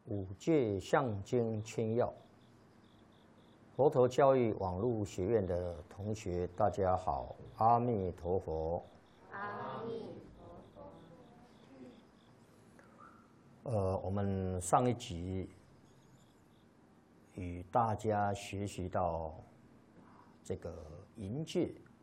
五戒相经千要，佛陀教育网络学院的同学，大家好，阿弥陀佛。 阿弥陀佛。我们上一集与大家学习到这个淫戒